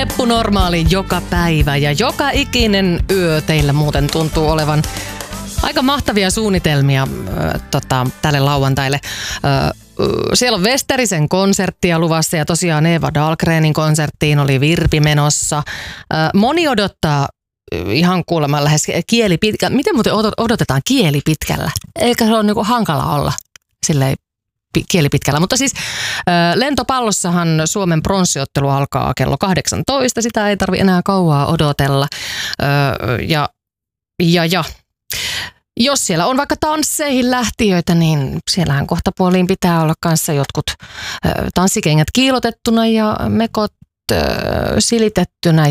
Heppu normaali joka päivä ja joka ikinen yö teillä muuten tuntuu olevan aika mahtavia suunnitelmia tälle lauantaille. Siellä on Westerisen konserttia luvassa ja tosiaan Eva Dahlgrenin konserttiin oli Virpi menossa. Moni odottaa ihan kuulemma lähes kieli pitkä. Miten muuten odotetaan kieli pitkällä? Eikä se ole niinku hankala olla silleen kieli pitkällä. Mutta siis lentopallossahan Suomen pronssiottelu alkaa kello 18. Sitä ei tarvitse enää kauaa odotella. Jos siellä on vaikka tansseihin lähtiöitä, niin siellähän kohtapuoliin pitää olla kanssa jotkut tanssikengät kiilotettuna ja mekot silitettynä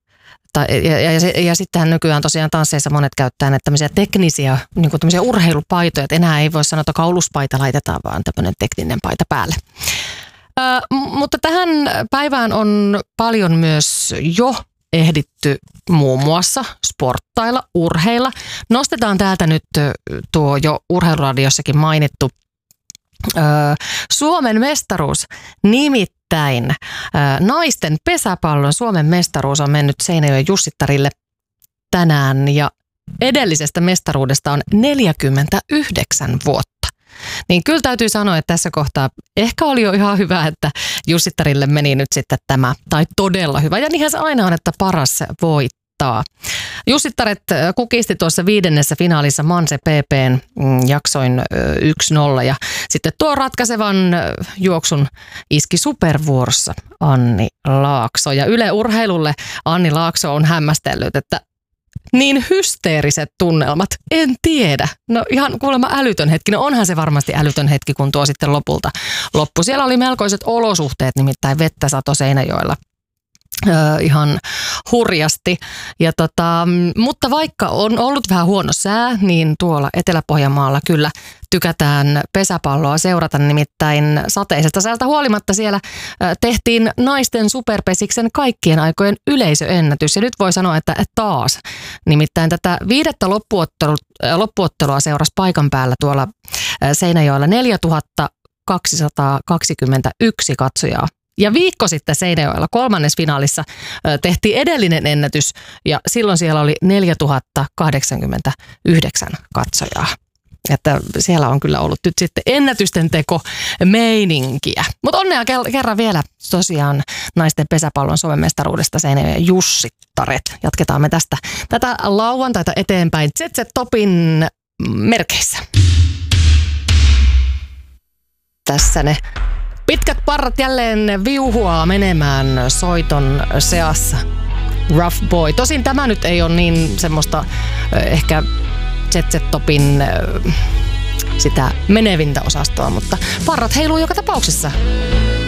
ja sittenhän nykyään tosiaan tansseissa monet käyttää näitä tämmöisiä teknisiä, niin kuin tämmöisiä urheilupaitoja, että enää ei voi sanoa, että kauluspaita laitetaan, vaan tämmöinen tekninen paita päälle. Mutta tähän päivään on paljon myös jo ehditty muun muassa sporttailla, urheilla. Nostetaan täältä nyt tuo jo Urheiluradiossakin mainittu Suomen mestaruus. Nimittäin naisten pesäpallon Suomen mestaruus on mennyt Seinäjoen Jussittarille tänään ja edellisestä mestaruudesta on 49 vuotta. Niin kyllä täytyy sanoa, että tässä kohtaa ehkä oli jo ihan hyvä, että Jussittarille meni nyt sitten tämä, tai todella hyvä. Ja niinhän se aina on, että paras voittaa. Jussittaret kukisti tuossa 5. finaalissa Manse PP:n jaksoin 1-0 ja sitten tuo ratkaisevan juoksun iski supervuorossa Anni Laakso. Ja Yle Urheilulle Anni Laakso on hämmästellyt, että niin hysteeriset tunnelmat, en tiedä. No ihan kuulemma älytön hetki. No onhan se varmasti älytön hetki, kun tuo sitten lopulta loppui. Siellä oli melkoiset olosuhteet, nimittäin vettä sato Seinäjoella ihan hurjasti. Ja mutta vaikka on ollut vähän huono sää, niin tuolla Etelä-Pohjanmaalla kyllä tykätään pesäpalloa seurata. Nimittäin sateisesta säästä huolimatta siellä tehtiin naisten superpesiksen kaikkien aikojen yleisöennätys. Ja nyt voi sanoa, että taas. Nimittäin tätä 5. loppuottelua seurasi paikan päällä tuolla Seinäjoella 4221 katsojaa. Ja viikko sitten Seinäjoella 3. finaalissa tehtiin edellinen ennätys ja silloin siellä oli 4089 katsojaa. Että siellä on kyllä ollut nyt sitten ennätysten teko meininkiä. Mutta onnea kerran vielä tosiaan naisten pesäpallon Suomen mestaruudesta Seinäjoen Jussittaret. Jatketaan me tätä lauantaita eteenpäin ZZ-topin merkeissä. Tässä ne pitkät parrat jälleen viuhuaa menemään soiton seassa. Rough Boy. Tosin tämä nyt ei ole niin semmoista ehkä ZZ-topin sitä menevintä osastoa, mutta parrat heiluu joka tapauksessa.